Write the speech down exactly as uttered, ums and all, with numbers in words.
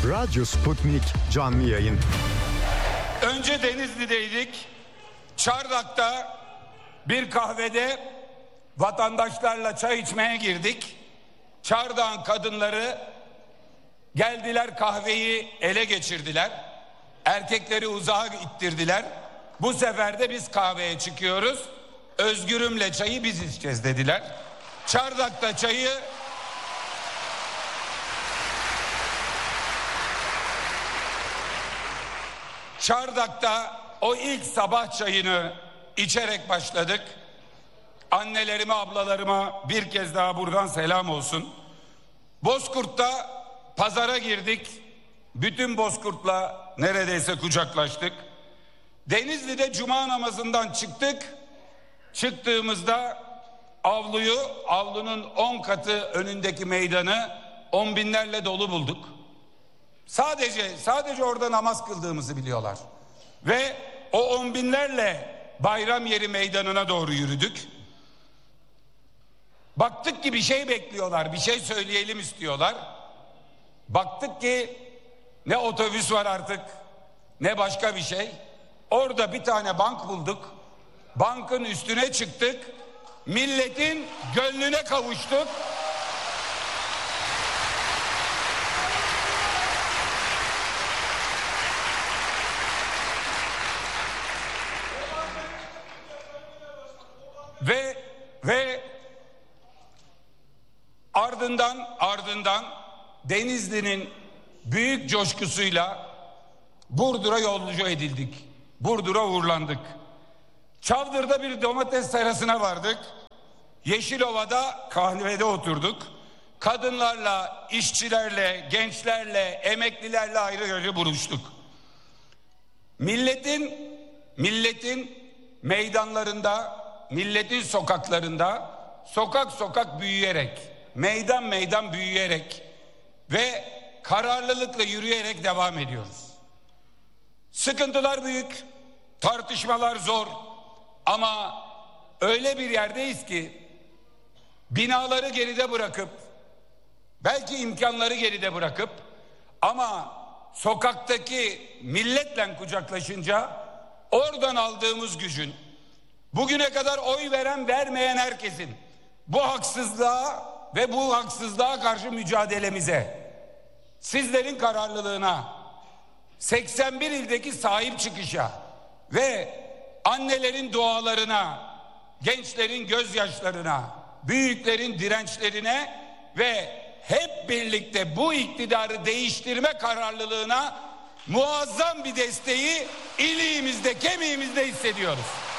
Radyo Sputnik canlı yayın. Önce Denizli'deydik. Çardak'ta bir kahvede vatandaşlarla çay içmeye girdik. Çardak'ın kadınları geldiler, kahveyi ele geçirdiler. Erkekleri uzağa ittirdiler. Bu sefer de biz kahveye çıkıyoruz. Özgürümle çayı biz içeceğiz dediler. Çardak'ta çayı Çardak'ta o ilk sabah çayını içerek başladık. Annelerime, ablalarıma bir kez daha buradan selam olsun. Bozkurt'ta pazara girdik. Bütün Bozkurt'la neredeyse kucaklaştık. Denizli'de cuma namazından çıktık. Çıktığımızda avluyu, avlunun on katı önündeki meydanı on binlerle dolu bulduk. Sadece sadece orada namaz kıldığımızı biliyorlar. Ve o on binlerle bayram yeri meydanına doğru yürüdük. Baktık ki bir şey bekliyorlar, bir şey söyleyelim istiyorlar. Baktık ki ne otobüs var artık, ne başka bir şey. Orada bir tane bank bulduk. Bankın üstüne çıktık. Milletin gönlüne kavuştuk. Ve ve ardından ardından Denizli'nin büyük coşkusuyla Burdur'a yolcu edildik. Burdur'a uğurlandık. Çavdır'da bir domates serasına vardık. Yeşilova'da kahvede oturduk. Kadınlarla, işçilerle, gençlerle, emeklilerle ayrı ayrı buluştuk. Milletin milletin meydanlarında, milletin sokaklarında, sokak sokak büyüyerek, meydan meydan büyüyerek ve kararlılıkla yürüyerek devam ediyoruz. Sıkıntılar büyük, tartışmalar zor ama öyle bir yerdeyiz ki binaları geride bırakıp, belki imkanları geride bırakıp ama sokaktaki milletle kucaklaşınca oradan aldığımız gücün, bugüne kadar oy veren vermeyen herkesin bu haksızlığa ve bu haksızlığa karşı mücadelemize, sizlerin kararlılığına, seksen bir ildeki sahip çıkışa ve annelerin dualarına, gençlerin gözyaşlarına, büyüklerin dirençlerine ve hep birlikte bu iktidarı değiştirme kararlılığına muazzam bir desteği iliğimizde, kemiğimizde hissediyoruz.